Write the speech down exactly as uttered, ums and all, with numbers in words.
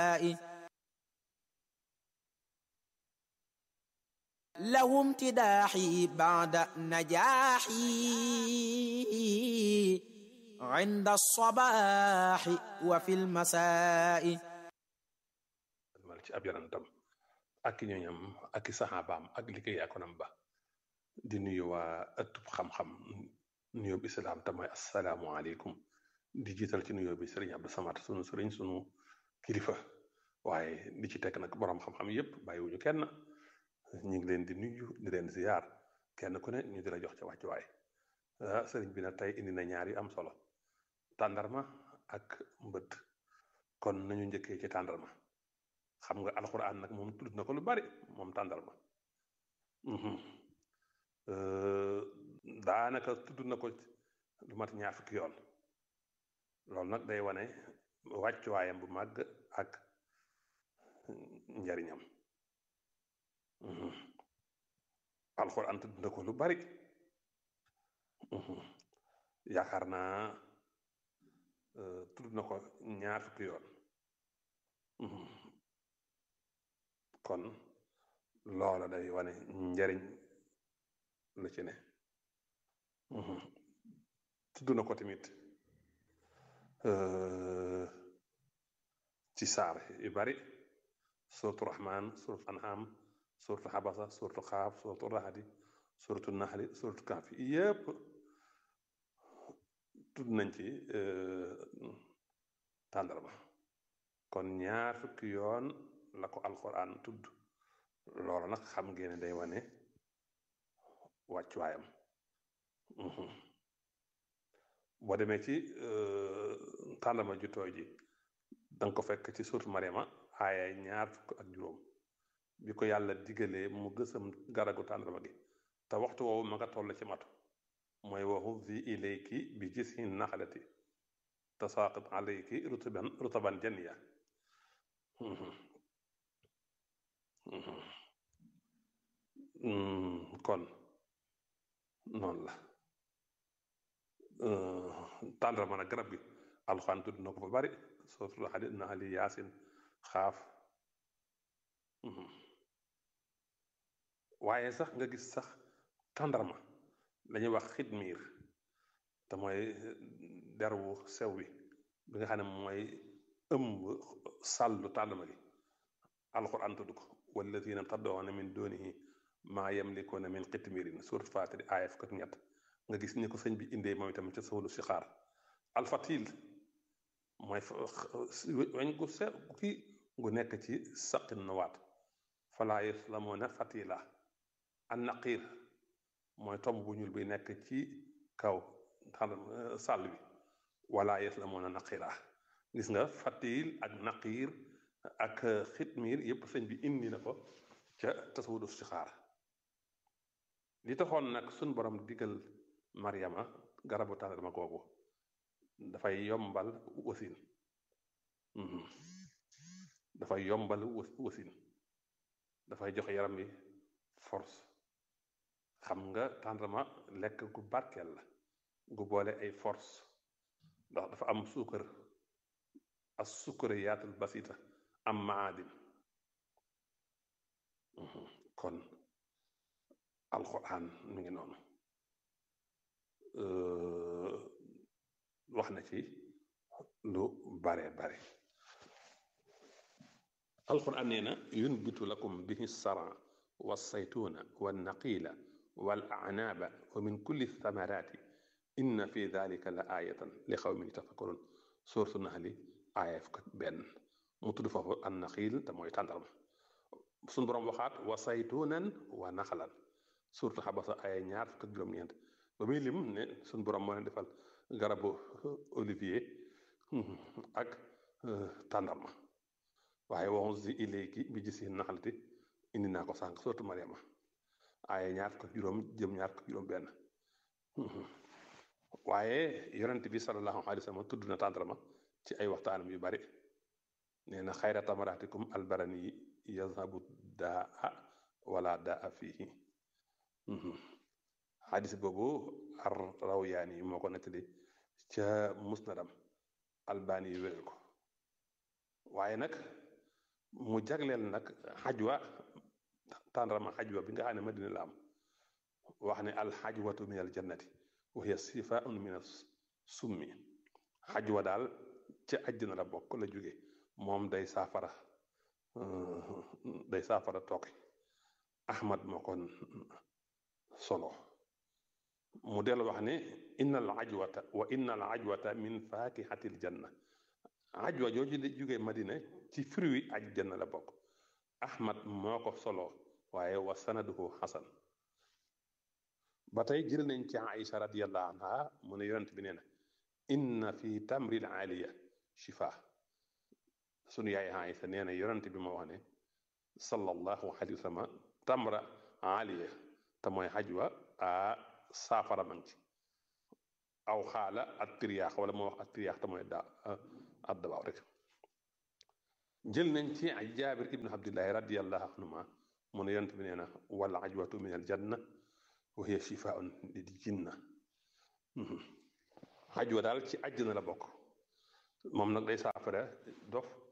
له امتداحي بعد نجاحي عند الصباح وفي المساء. mal ci ab yonentam ak ñooñam ak i saxaabaam ak liggéey akonam ba di nuyu waa ëttub xam-xam nuyoo bi islaam te mooy asalaamualeykum di jiital ci nuyoo bi sëriñ Abdou Samad sunu sëriñ sunu kilifa waaye di ci tekk nag boroom xam-xam yépp bàyyiwuñu kenn ñu ngi leen di nuyu di leen ziyaar kenn ku ne ñu di la jox ca wàccuwaay sëriñ bi nag tey indi na ñaar yu am solo tàndarma ak mbëtt kon nañu njëkkee ci tàndarma xam nga alxuraan nag moom tudd na ko lu bari moom tàndarma daanaka tudd na ko lu mat ñaar fukki yoon loolu nag day wane wàccuwaayam bu màgg ak njariñam alxuraan tudd na ko lu bari yaakaar naa tudd na ko ñaar fukki yoon kon loola day wane njariñ lu ci ne tudd na ko tamit ci saar yu bari suratu rahman suratu an'am suratu xabasa suratu xaaf suratu raxadi suratu naxli suratu kaafi yépp tudd nañ ci tàndarma kon ñaar fukki yoon la ko alxuraan tudd loolu nag xam ngeen ne day wane wàccuwaayam boo demee ci tàndarma ju tooy ji danga ko fekk ci suurtu Mariama aaya ñaar fukk ak juróom bi ko yàlla digalee mu gësam garagu tàndarma gi te waxtu woowu ma nga toll ci matu mooy wa huzzi ilayki bi jiz'i naxlati tasaaqit alayki rutaban rutaban janiyya kon noonu la tàndarma nag garab gi alxuraan tudd na ko ba bari sootul xadi naxli yaasin xaaf waaye sax nga gis sax tàndarma dañuy wax xidmiir te mooy derwu sew bi bi nga xam ne mooy ëmb sàllu tàndarma gi alxuraan tudd ko walladina tad'una min dunihi maa yamlikuuna min qitmirin surat Faatiri aaya fukk ak ñett nga gis ni ko sëñ bi indee moom itam ca sawlu si xaar alfatil mooy weñ gu sew kii gu nekk ci saqin nawaat falaa yaslamuuna fatila an naqiir mooy tomb bu ñuul bi nekk ci kaw sàll bi wala yaslamuuna naqiira gis nga fatil ak naqiir ak xitmiir yépp sëñ bi indi na ko ca tasawudu si xaar li taxoon nag suñ borom digal Mariama garabu tàndarma googu dafay yombal wasin dafay yombal wasin dafay joxe yaram bi force xam nga tàndarma lekk gu barkeel la gu boole ay force ndax dafa am suukar as sukkure yaatul basita am maadin kon alxuraan mi ngi noonu wax na ci lu bare bare alxuraan nee na yunbitu lakum bihi sara wa saytuuna wa naqiila wal anaaba wa min kulli thamaraati inna fi dalika la aayatan li xawmin yatafakkaruun suuratu naxli aaya fukk ak benn mu tudd foofu an naqiil te mooy tàndarma suñu boroom waxaat wa saytuunan wa naxlan suuratu xabasa aaya ñaar fukk ak juróom-ñeent ba muy lim ne suñu boroom moo leen defal garabu olivier ak tàndarma waaye wa huzzi ilayki bi jiz'i naxlati indi naa ko sànq suuratu Mariama aaya ñaar fukk ak juróom jëm ñaar fukk ak juróom benn waaye yonent bi sallallahu alayhi wa sallam tudd na tàndarma ci ay waxtaanam yu bari nee na xayra tamaraatikum albarani yazhabu daa wala daa fiihi xadis boobu ar rawyaani yi moo ko nettali ca musnadam albani yi wéral ko waaye nag mu jagleel nag xajwa tàndarma xajwa bi nga xam ne Madina la am wax ne alxajwatu min al jannati wa hiya sifaun min as summi xajwa daal ci àjjana la bokk la jóge moom day saafara day saafara tooke ahmad moo kon solo mu dellu wax ne inna al ajwata wa inna al ajwata min fakihati al janna ajwa jooju di jóge Madina ci fruit àjjana la bokk ahmad moo ko solo waaye wa sanaduhu xasan ba tey jël nañ ci Aïcha radiyallahu anha mu ne yonent bi nee na inna fi tamril aaliya shifa sunu yaay Aïcha nee na yonent bi ma wax ne sallallahu alayhi wa sallam tamra aaliya te mooy xajwa a saafara man ci aw xaala at tiriyaax wala moo wax at tiriyaax te mooy daa ad dabaaw rek jël nañ ci ay jaabir ibnu abdillahi radiyallahu anhuma mu ne yonent bi nee na wal ajwatu min al janna wa hiya shifaun lil jinna ajwa daal ci àjjana la bokk moom nag day saafara dof